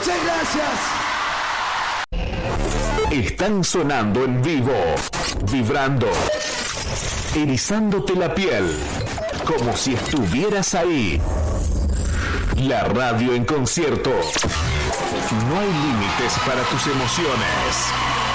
Muchas gracias. Están sonando en vivo, vibrando, erizándote la piel, como si estuvieras ahí. La radio en concierto. No hay límites para tus emociones.